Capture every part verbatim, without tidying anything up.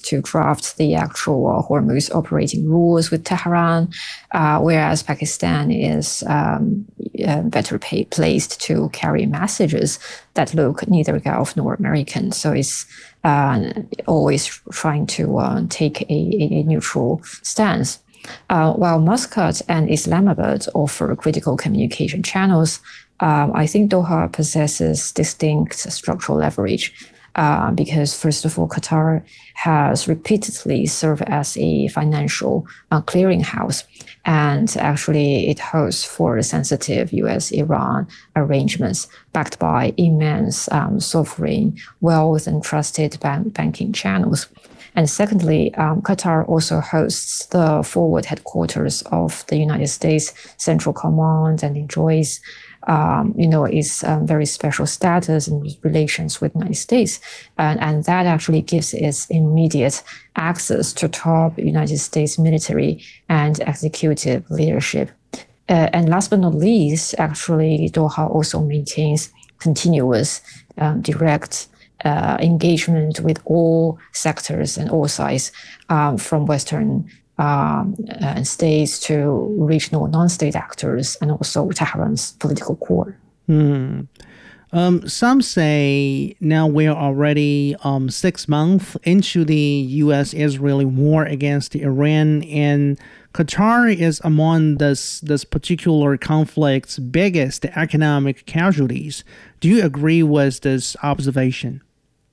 to draft the actual uh, Hormuz operating rules with Tehran, uh, whereas Pakistan is um, uh, better pay- placed to carry messages that look neither Gulf nor American. So it's uh, always trying to uh, take a, a neutral stance. Uh, while Muscat and Islamabad offer critical communication channels, um, I think Doha possesses distinct structural leverage. Uh, because, first of all, Qatar has repeatedly served as a financial uh, clearinghouse, and actually it hosts for sensitive U S Iran arrangements backed by immense um, sovereign wealth and trusted bank- banking channels. And secondly, um, Qatar also hosts the forward headquarters of the United States Central Command and enjoys Um, you know, its um, very special status and relations with the United States. And, and that actually gives it immediate access to top United States military and executive leadership. Uh, and last but not least, actually, Doha also maintains continuous um, direct uh, engagement with all sectors and all sides, um, from Western Um, and states to regional non-state actors, and also Tehran's political core. Hmm. Um, some say now we're already um, six months into the U S-Israeli war against Iran, and Qatar is among this, this particular conflict's biggest economic casualties. Do you agree with this observation?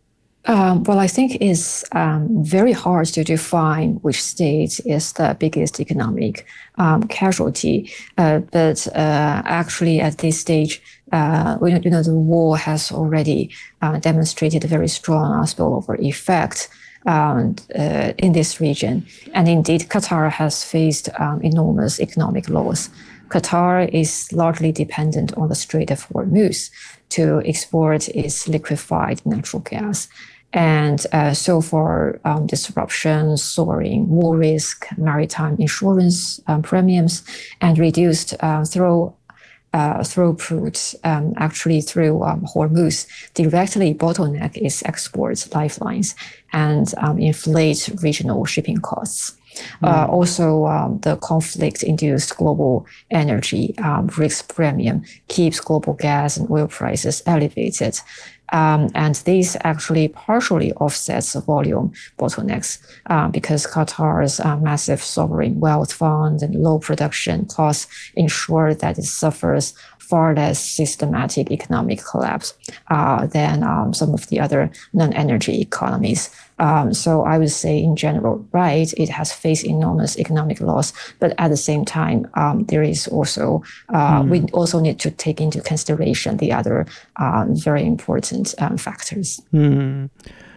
Um, well, I think it's um, very hard to define which state is the biggest economic um, casualty. Uh, but uh, actually, at this stage, uh, we, you know, the war has already uh, demonstrated a very strong spillover effect um, uh, in this region. And indeed, Qatar has faced um, enormous economic loss. Qatar is largely dependent on the Strait of Hormuz to export its liquefied natural gas. And uh, so for um, disruptions, soaring war risk, maritime insurance um, premiums, and reduced uh, throw, uh, throughput um, actually through um, Hormuz directly bottleneck its export lifelines and um, inflate regional shipping costs. Mm. Uh, also, um, the conflict-induced global energy um, risk premium keeps global gas and oil prices elevated. Um, and this actually partially offsets the volume bottlenecks uh, because Qatar's uh, massive sovereign wealth fund and low production costs ensure that it suffers far less systematic economic collapse uh, than um, some of the other non-energy economies. Um, so I would say in general, right, it has faced enormous economic loss, but at the same time, um, there is also, uh, mm. we also need to take into consideration the other um, very important um, factors. Mm.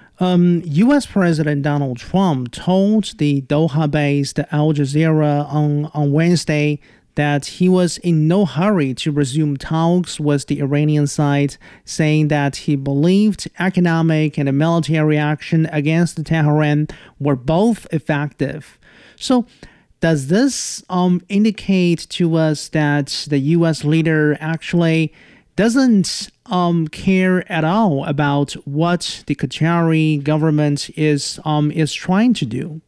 Um, U S President Donald Trump told the Doha-based Al Jazeera on, on Wednesday that he was in no hurry to resume talks with the Iranian side, saying that he believed economic and military action against Tehran were both effective. So, does this um, indicate to us that the U S leader actually doesn't um, care at all about what the Qatari government is um, is trying to do?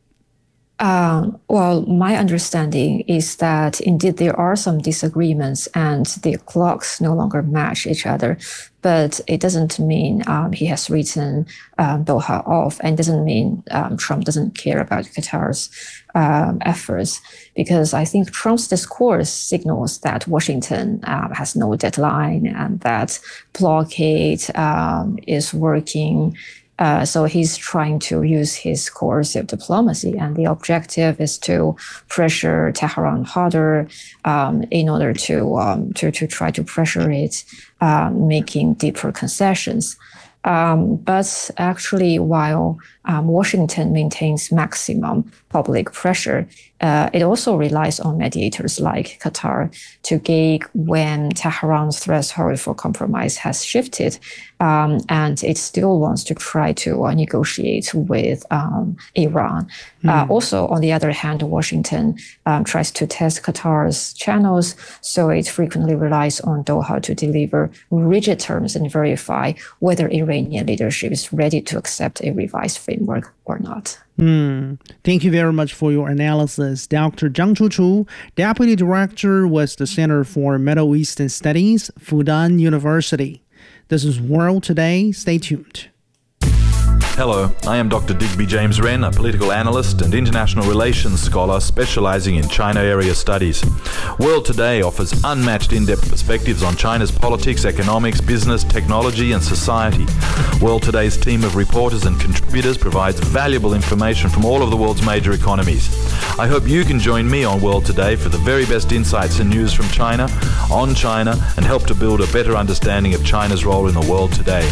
Um, well, my understanding is that indeed there are some disagreements and the clocks no longer match each other, but it doesn't mean um, he has written um, Doha off, and doesn't mean um, Trump doesn't care about Qatar's um, efforts, because I think Trump's discourse signals that Washington um, has no deadline and that blockade um, is working. Uh, so he's trying to use his coercive diplomacy, and the objective is to pressure Tehran harder um, in order to, um, to to try to pressure it, um, making deeper concessions. Um, but actually, while um, Washington maintains maximum public pressure, uh, it also relies on mediators like Qatar to gauge when Tehran's threshold for compromise has shifted, um, and it still wants to try to uh, negotiate with um, Iran. Mm. Uh, also, on the other hand, Washington um, tries to test Qatar's channels, so it frequently relies on Doha to deliver rigid terms and verify whether Iranian leadership is ready to accept a revised framework or not. Mm. Thank you very much for your analysis. Doctor Zhang Chuchu, Deputy Director with the Center for Middle Eastern Studies, Fudan University. This is World Today. Stay tuned. Hello, I am Doctor Digby James Wren, a political analyst and international relations scholar specializing in China area studies. World Today offers unmatched in-depth perspectives on China's politics, economics, business, technology and society. World Today's team of reporters and contributors provides valuable information from all of the world's major economies. I hope you can join me on World Today for the very best insights and news from China, on China, and help to build a better understanding of China's role in the world today.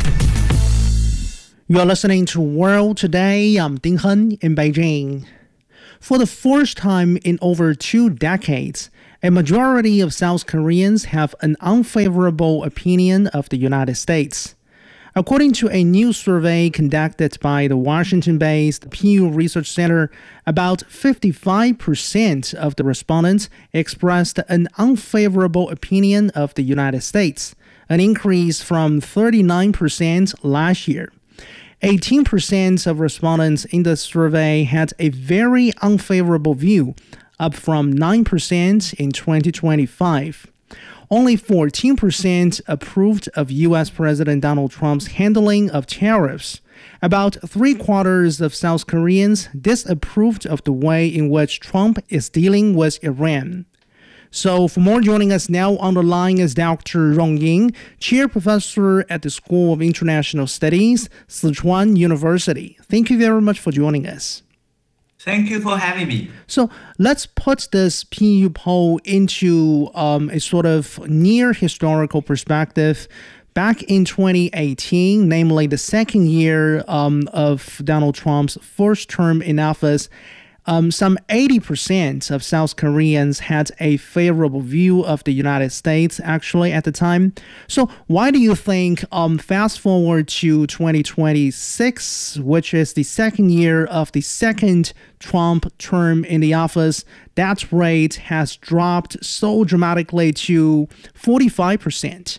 You're listening to World Today. I'm Ding Hen in Beijing. For the first time in over two decades, a majority of South Koreans have an unfavorable opinion of the United States. According to a new survey conducted by the Washington-based Pew Research Center, about fifty-five percent of the respondents expressed an unfavorable opinion of the United States, an increase from thirty-nine percent last year. eighteen percent of respondents in the survey had a very unfavorable view, up from nine percent in twenty twenty-five. Only fourteen percent approved of U S President Donald Trump's handling of tariffs. About three-quarters of South Koreans disapproved of the way in which Trump is dealing with Iran. So for more, joining us now on the line is Doctor Rong Ying, Chair Professor at the School of International Studies, Sichuan University. Thank you very much for joining us. Thank you for having me. So let's put this P U poll into um, a sort of near historical perspective. Back in twenty eighteen, namely the second year um, of Donald Trump's first term in office, Um, some eighty percent of South Koreans had a favorable view of the United States, actually, at the time. So why do you think, um, fast forward to twenty twenty-six, which is the second year of the second Trump term in the office, that rate has dropped so dramatically to forty-five percent?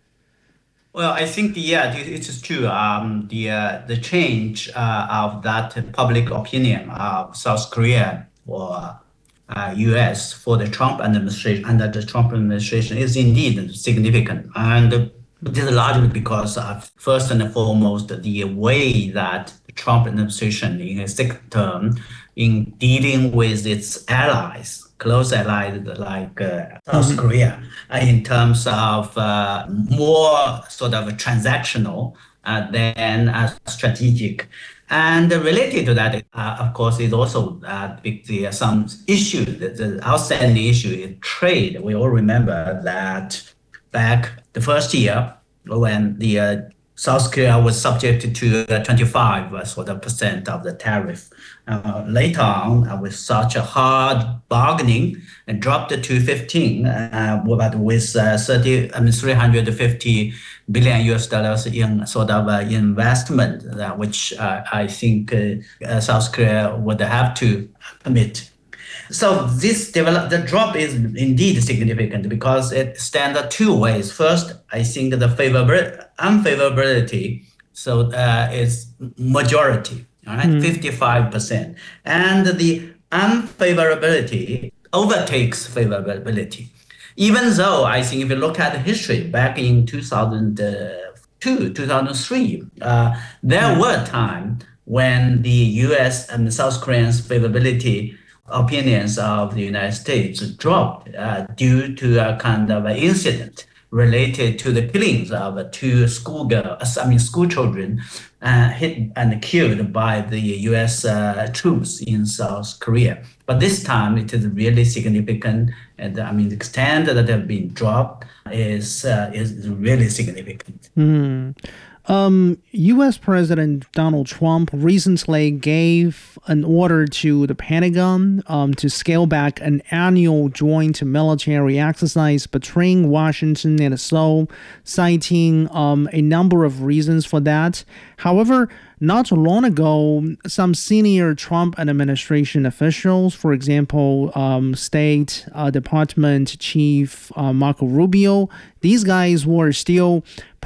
Well, I think yeah, it is true. Um, the uh, the change uh, of that public opinion of South Korea or uh, U S for the Trump administration under the Trump administration is indeed significant, and this is largely because of first and foremost the way that the Trump administration in his second term in dealing with its allies. Close allies like uh, South mm-hmm. Korea, uh, in terms of uh, more sort of transactional uh, than uh, strategic. And related to that, uh, of course, is also uh, the, some issue, the, the outstanding issue is trade. We all remember that back the first year when the uh, South Korea was subject to uh, twenty-five uh, sort of percent of the tariff. Uh, later on, uh, with such a hard bargaining, and dropped to fifteen, uh, but with uh, thirty, I mean, three hundred fifty billion U S dollars in sort of uh, investment, uh, which uh, I think uh, uh, South Korea would have to commit. So this develop, the drop is indeed significant because it stands two ways. First, I think the favorability, unfavorability, so uh, is majority, all right, mm. fifty-five percent. And the unfavorability overtakes favorability. Even though I think if you look at the history back in two thousand two, two thousand three, uh, there mm. were times when the U S and South Koreans' favorability opinions of the United States dropped uh, due to a kind of an incident related to the killings of two schoolgirls, I mean school children, uh, hit and killed by the U S uh, troops in South Korea. But this time it is really significant, and I mean the extent that have been dropped is uh, is really significant. Mm. Um, U S President Donald Trump recently gave an order to the Pentagon um, to scale back an annual joint military exercise between Washington and Seoul, citing um, a number of reasons for that. However, not long ago, some senior Trump administration officials, for example, um, State uh, Department Chief uh, Marco Rubio, these guys were still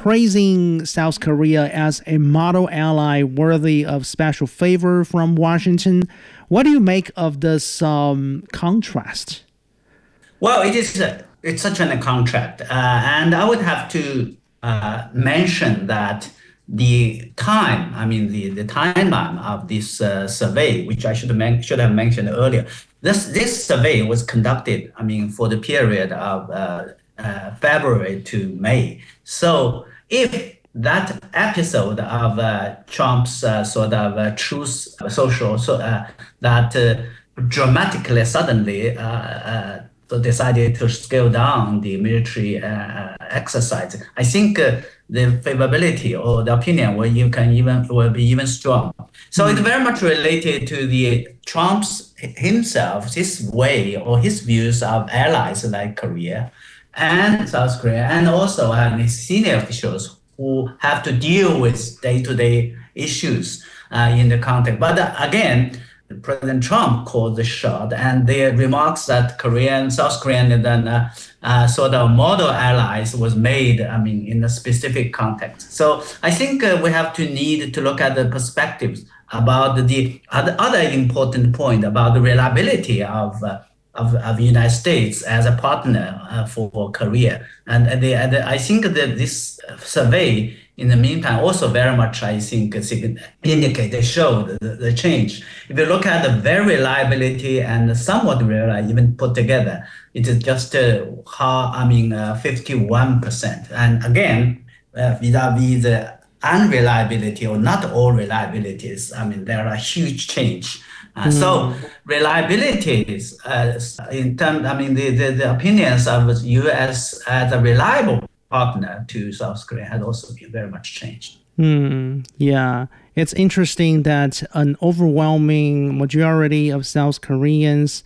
praising South Korea as a model ally worthy of special favor from Washington. What do you make of this um, contrast? Well, it is a, it's such a contract, uh, and I would have to uh, mention that the time, I mean the, the timeline of this uh, survey, which I should men- should have mentioned earlier. This this survey was conducted, I mean, for the period of uh, uh, February to May. So if that episode of uh, Trump's uh, sort of uh, truth social, so uh, that uh, dramatically suddenly uh, uh, so decided to scale down the military uh, exercise, I think uh, the favorability or the opinion will you can even will be even strong. So mm-hmm. It's very much related to the Trump's himself, his way or his views of allies like Korea and South Korea, and also uh, his senior officials who have to deal with day-to-day issues uh, in the context. But uh, again, President Trump called the shot, and the remarks that Korean, South Korean, and then uh, uh, sort of model allies was made, I mean, in a specific context. So I think uh, we have to need to look at the perspectives about the other, other important point about the reliability of uh, of, of the United States as a partner uh, for Korea. And, and, the, and the, I think that this survey, in the meantime, also very much, I think, indicate, they show the, the change. If you look at the very reliability and somewhat reliable, even put together, it is just, uh, how, I mean, uh, fifty-one percent. And again, uh, vis-a-vis the unreliability or not all reliabilities, I mean, there are huge change. Uh, mm. So reliability is, uh, in terms, I mean, the, the, the opinions of the U S as a reliable partner to South Korea had also been very much changed. Mm, yeah, it's interesting that an overwhelming majority of South Koreans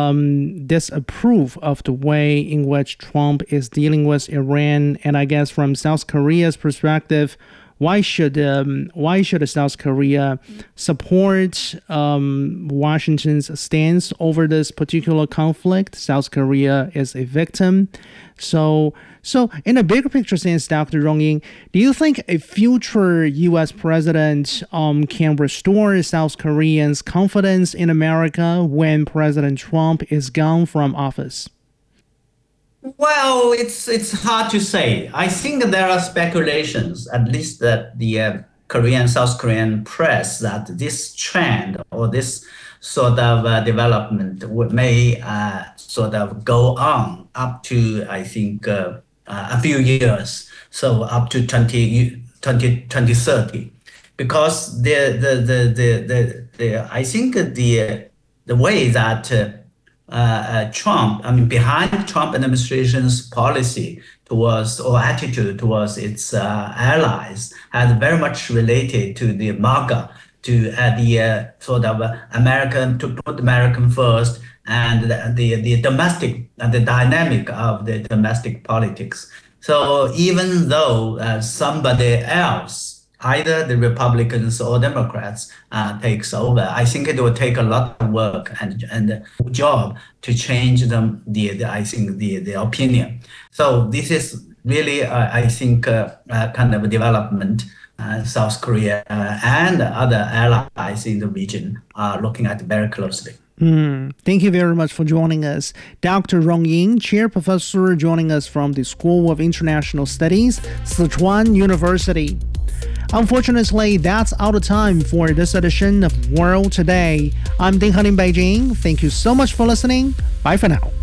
um, disapprove of the way in which Trump is dealing with Iran. And I guess from South Korea's perspective, why should um, why should South Korea support um, Washington's stance over this particular conflict? South Korea is a victim. So, so in a bigger picture sense, Doctor Rong Ying, do you think a future U S president um, can restore South Koreans' confidence in America when President Trump is gone from office? Well, it's it's hard to say. I think there are speculations, at least that the uh, Korean, South Korean press, that this trend or this sort of uh, development would, may uh, sort of go on up to, I think, uh, uh, a few years, so up to twenty, twenty, twenty thirty, because the the the the, the, the I think the the way that uh, Uh, uh, Trump, I mean, behind Trump administration's policy towards or attitude towards its uh, allies has very much related to the MAGA, to uh, the uh, sort of uh, American, to put American first, and the, the, the domestic, uh, the dynamic of the domestic politics. So even though uh, somebody else, either the Republicans or Democrats uh, takes over, I think it will take a lot of work and and job to change them. The, the I think the the opinion. So this is really uh, I think uh, uh, kind of a development. Uh, South Korea uh, and other allies in the region are looking at very closely. Mm, thank you very much for joining us. Doctor Rong Ying, Chair Professor, joining us from the School of International Studies, Sichuan University. Unfortunately, that's out of time for this edition of World Today. I'm Ding Han in Beijing. Thank you so much for listening. Bye for now.